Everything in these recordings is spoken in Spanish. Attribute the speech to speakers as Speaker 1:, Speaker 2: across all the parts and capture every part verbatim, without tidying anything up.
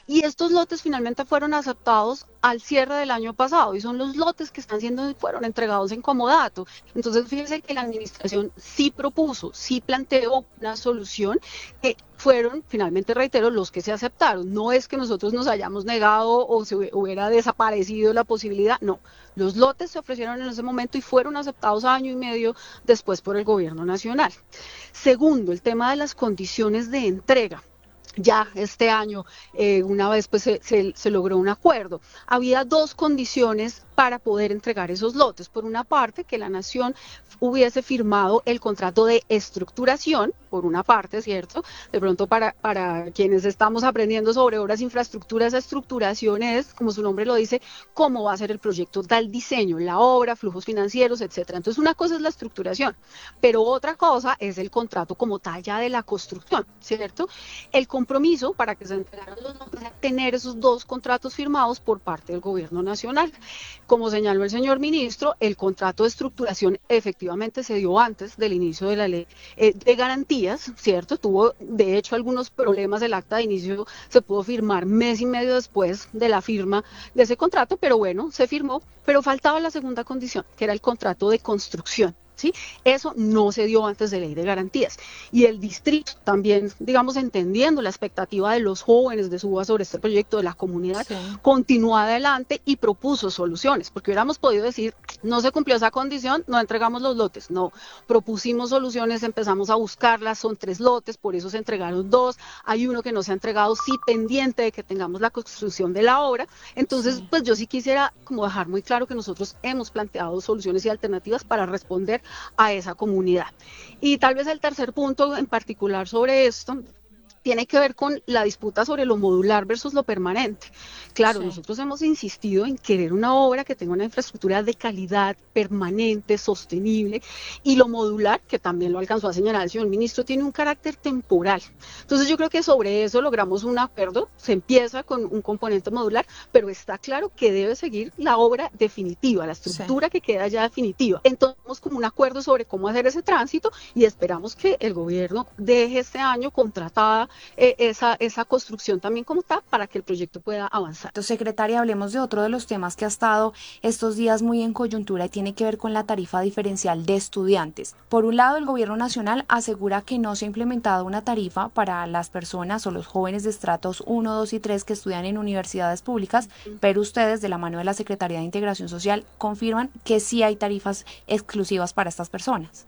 Speaker 1: Y estos lotes finalmente fueron aceptados al cierre del año pasado y son los lotes que están siendo, fueron entregados en comodato. Entonces fíjense que la administración sí propuso, sí planteó una solución que fueron, finalmente reitero, los que se aceptaron. No es que nosotros nos hayamos negado o se hubiera desaparecido la posibilidad, no. Los lotes se ofrecieron en ese momento y fueron aceptados año y medio después por el gobierno nacional. Segundo, el tema de las condiciones de entrega. Ya este año, eh, una vez pues se, se, se logró un acuerdo. Había dos condiciones para poder entregar esos lotes. Por una parte, que la Nación hubiese firmado el contrato de estructuración, por una parte, ¿cierto? De pronto para, para quienes estamos aprendiendo sobre obras, infraestructuras, estructuración es, como su nombre lo dice, cómo va a ser el proyecto, tal diseño, la obra, flujos financieros, etcétera. Entonces, una cosa es la estructuración, pero otra cosa es el contrato como tal ya de la construcción, ¿cierto? El compromiso para que se entregaran los lotes era tener esos dos contratos firmados por parte del gobierno nacional. Como señaló el señor ministro, el contrato de estructuración efectivamente se dio antes del inicio de la ley eh, de garantías, ¿cierto? Tuvo, de hecho, algunos problemas. El acta de inicio se pudo firmar mes y medio después de la firma de ese contrato, pero bueno, se firmó, pero faltaba la segunda condición, que era el contrato de construcción. ¿Sí? Eso no se dio antes de ley de garantías. Y el distrito también, digamos, entendiendo la expectativa de los jóvenes de Suba sobre este proyecto de la comunidad, sí, continuó adelante y propuso soluciones, porque hubiéramos podido decir, no se cumplió esa condición, no entregamos los lotes. No, propusimos soluciones, empezamos a buscarlas, son tres lotes, por eso se entregaron dos, hay uno que no se ha entregado, sí, pendiente de que tengamos la construcción de la obra. Entonces, sí, pues yo sí quisiera como dejar muy claro que nosotros hemos planteado soluciones y alternativas para responder a esa comunidad. Y tal vez el tercer punto en particular sobre esto tiene que ver con la disputa sobre lo modular versus lo permanente. Claro, sí, nosotros hemos insistido en querer una obra que tenga una infraestructura de calidad, permanente, sostenible, y lo modular, que también lo alcanzó a señalar el señor ministro, tiene un carácter temporal. Entonces yo creo que sobre eso logramos un acuerdo, se empieza con un componente modular, pero está claro que debe seguir la obra definitiva, la estructura sí, que queda ya definitiva. Entonces tenemos como un acuerdo sobre cómo hacer ese tránsito y esperamos que el gobierno deje este año contratada Eh, esa, esa construcción también como tal para que el proyecto pueda avanzar.
Speaker 2: Entonces, secretaria, hablemos de otro de los temas que ha estado estos días muy en coyuntura y tiene que ver con la tarifa diferencial de estudiantes. Por un lado, el gobierno nacional asegura que no se ha implementado una tarifa para las personas o los jóvenes de estratos uno, dos y tres que estudian en universidades públicas, pero ustedes, de la mano de la Secretaría de Integración Social, confirman que sí hay tarifas exclusivas para estas personas.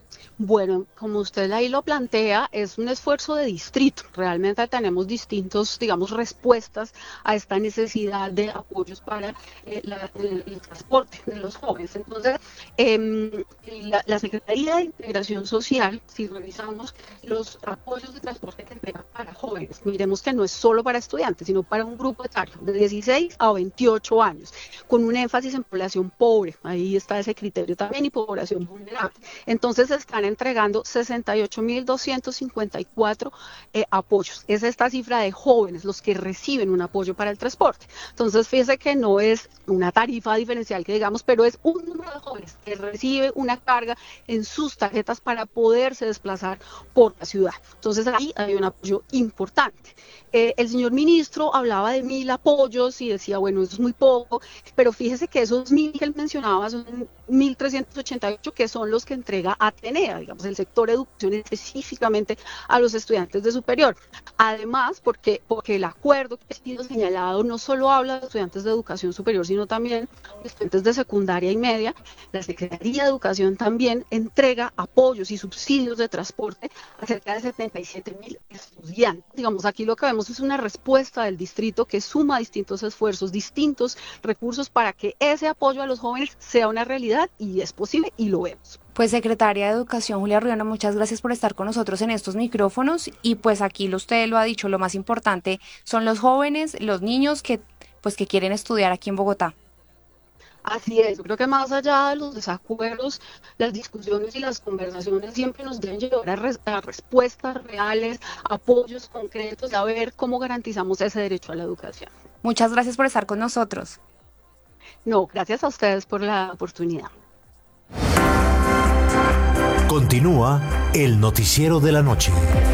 Speaker 1: Bueno, como usted ahí lo plantea, es un esfuerzo de distrito. Realmente tenemos distintos, digamos, respuestas a esta necesidad de apoyos para eh, la, el, el transporte de los jóvenes. Entonces, eh, la, la Secretaría de Integración Social, si revisamos los apoyos de transporte que entrega para jóvenes, miremos que no es solo para estudiantes, sino para un grupo etario de dieciséis a veintiocho años, con un énfasis en población pobre. Ahí está ese criterio también, y población vulnerable. Entonces, están entregando sesenta y ocho mil doscientos cincuenta y cuatro eh, apoyos. Es esta cifra de jóvenes los que reciben un apoyo para el transporte. Entonces, fíjese que no es una tarifa diferencial que digamos, pero es un número de jóvenes que recibe una carga en sus tarjetas para poderse desplazar por la ciudad. Entonces, ahí hay un apoyo importante. Eh, el señor ministro hablaba de mil apoyos y decía, bueno, eso es muy poco, pero fíjese que esos mil que él mencionaba son mil trescientos ochenta y ocho que son los que entrega Atenea, digamos, el sector educación específicamente a los estudiantes de superior. Además, porque, porque el acuerdo que ha sido señalado no solo habla de estudiantes de educación superior, sino también de estudiantes de secundaria y media, la Secretaría de Educación también entrega apoyos y subsidios de transporte a cerca de setenta y siete mil estudiantes. Digamos, aquí lo que vemos es una respuesta del distrito que suma distintos esfuerzos, distintos recursos para que ese apoyo a los jóvenes sea una realidad, y es posible y lo vemos.
Speaker 2: Pues secretaria de Educación Julia Ruiano, muchas gracias por estar con nosotros en estos micrófonos y pues aquí usted lo ha dicho, lo más importante son los jóvenes, los niños que pues que quieren estudiar aquí en Bogotá.
Speaker 1: Así es, yo creo que más allá de los desacuerdos, las discusiones y las conversaciones siempre nos deben llevar a, res a respuestas reales, apoyos concretos, a ver cómo garantizamos ese derecho a la educación.
Speaker 2: Muchas gracias por estar con nosotros.
Speaker 1: No, gracias a ustedes por la oportunidad.
Speaker 3: Continúa el noticiero de la noche.